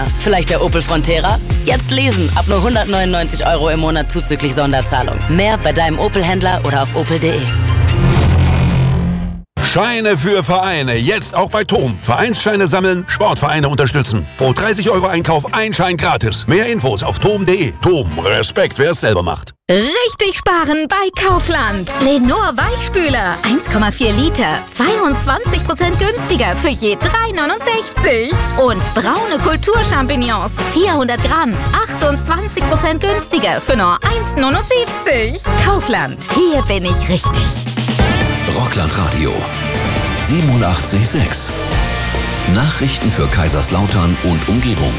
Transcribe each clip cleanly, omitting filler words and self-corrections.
Verbrenner. Vielleicht der Opel Frontera? Jetzt lesen, ab nur 199 € im Monat zuzüglich Sonderzahlung. Mehr bei deinem Opel-Händler oder auf opel.de. Scheine für Vereine, jetzt auch bei TOM. Vereinsscheine sammeln, Sportvereine unterstützen. Pro 30 € Einkauf ein Schein gratis. Mehr Infos auf tom.de. TOM, Respekt, wer es selber macht. Richtig sparen bei Kaufland. Lenor Weichspüler, 1,4 Liter, 22% günstiger für je 3,69. Und braune Kulturchampignons, 400 Gramm, 28% günstiger für nur 1,79. Kaufland, hier bin ich richtig. Rockland Radio 87,6. Nachrichten für Kaiserslautern und Umgebung.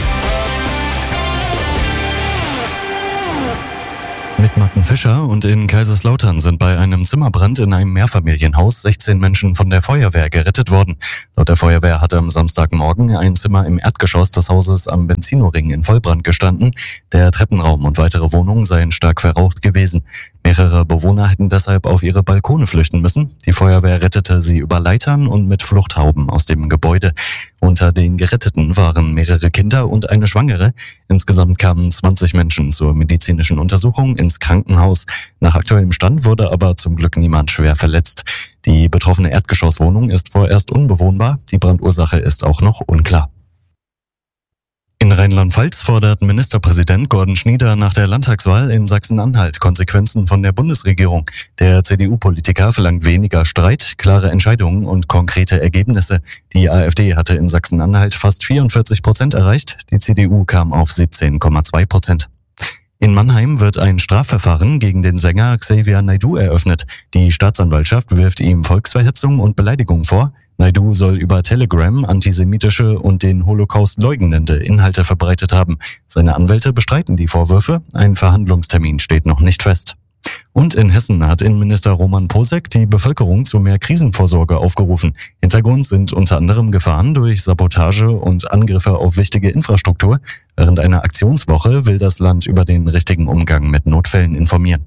Mit Martin Fischer und in Kaiserslautern sind bei einem Zimmerbrand in einem Mehrfamilienhaus 16 Menschen von der Feuerwehr gerettet worden. Laut der Feuerwehr hatte am Samstagmorgen ein Zimmer im Erdgeschoss des Hauses am Benzinoring in Vollbrand gestanden. Der Treppenraum und weitere Wohnungen seien stark verraucht gewesen. Mehrere Bewohner hätten deshalb auf ihre Balkone flüchten müssen. Die Feuerwehr rettete sie über Leitern und mit Fluchthauben aus dem Gebäude. Unter den Geretteten waren mehrere Kinder und eine Schwangere. Insgesamt kamen 20 Menschen zur medizinischen Untersuchung ins Krankenhaus. Nach aktuellem Stand wurde aber zum Glück niemand schwer verletzt. Die betroffene Erdgeschosswohnung ist vorerst unbewohnbar. Die Brandursache ist auch noch unklar. In Rheinland-Pfalz fordert Ministerpräsident Gordon Schnieder nach der Landtagswahl in Sachsen-Anhalt Konsequenzen von der Bundesregierung. Der CDU-Politiker verlangt weniger Streit, klare Entscheidungen und konkrete Ergebnisse. Die AfD hatte in Sachsen-Anhalt fast 44% erreicht, die CDU kam auf 17,2%. In Mannheim wird ein Strafverfahren gegen den Sänger Xavier Naidoo eröffnet. Die Staatsanwaltschaft wirft ihm Volksverhetzung und Beleidigung vor. Naidoo soll über Telegram antisemitische und den Holocaust leugnende Inhalte verbreitet haben. Seine Anwälte bestreiten die Vorwürfe. Ein Verhandlungstermin steht noch nicht fest. Und in Hessen hat Innenminister Roman Posek die Bevölkerung zu mehr Krisenvorsorge aufgerufen. Hintergrund sind unter anderem Gefahren durch Sabotage und Angriffe auf wichtige Infrastruktur. Während einer Aktionswoche will das Land über den richtigen Umgang mit Notfällen informieren.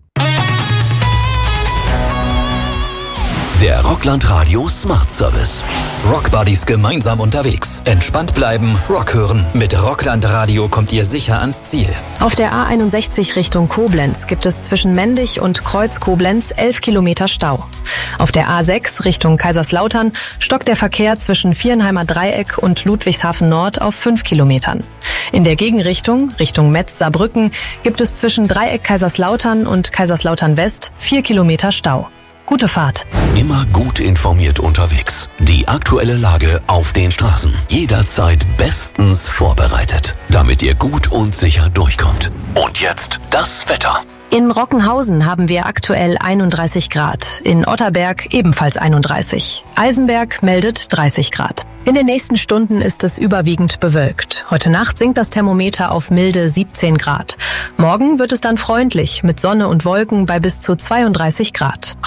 Der Rockland Radio Smart Service. Rockbuddies gemeinsam unterwegs. Entspannt bleiben, Rock hören. Mit Rockland Radio kommt ihr sicher ans Ziel. Auf der A61 Richtung Koblenz gibt es zwischen Mendig und Kreuz Koblenz 11 Kilometer Stau. Auf der A6 Richtung Kaiserslautern stockt der Verkehr zwischen Vierenheimer Dreieck und Ludwigshafen Nord auf 5 Kilometern. In der Gegenrichtung, Richtung Metz-Saarbrücken, gibt es zwischen Dreieck Kaiserslautern und Kaiserslautern West 4 Kilometer Stau. Gute Fahrt. Immer gut informiert unterwegs. Die aktuelle Lage auf den Straßen. Jederzeit bestens vorbereitet, damit ihr gut und sicher durchkommt. Und jetzt das Wetter. In Rockenhausen haben wir aktuell 31 Grad, in Otterberg ebenfalls 31. Eisenberg meldet 30 Grad. In den nächsten Stunden ist es überwiegend bewölkt. Heute Nacht sinkt das Thermometer auf milde 17 Grad. Morgen wird es dann freundlich mit Sonne und Wolken bei bis zu 32 Grad.